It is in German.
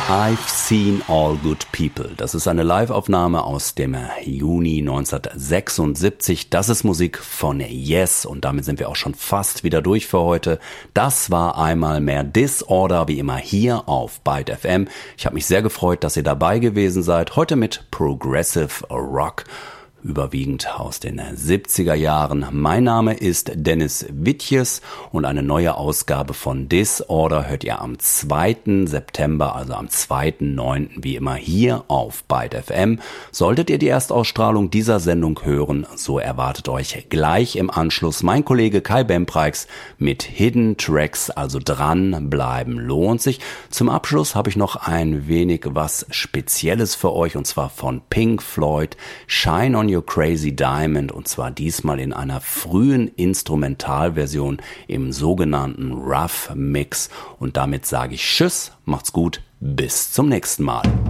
I've Seen All Good People. Das ist eine Live-Aufnahme aus dem Juni 1976. Das ist Musik von Yes und damit sind wir auch schon fast wieder durch für heute. Das war einmal mehr Disorder, wie immer hier auf Byte FM. Ich habe mich sehr gefreut, dass ihr dabei gewesen seid. Heute mit Progressive Rock. Überwiegend aus den 70er Jahren. Mein Name ist Dennis Wittjes und eine neue Ausgabe von Disorder hört ihr am 2. September, also am 2.9. wie immer hier auf Byte FM. Solltet ihr die Erstausstrahlung dieser Sendung hören, so erwartet euch gleich im Anschluss mein Kollege Kai Bempreix mit Hidden Tracks, also dranbleiben lohnt sich. Zum Abschluss habe ich noch ein wenig was Spezielles für euch und zwar von Pink Floyd, Shine on Your Crazy Diamond und zwar diesmal in einer frühen Instrumentalversion im sogenannten Rough Mix und damit sage ich Tschüss, macht's gut, bis zum nächsten Mal.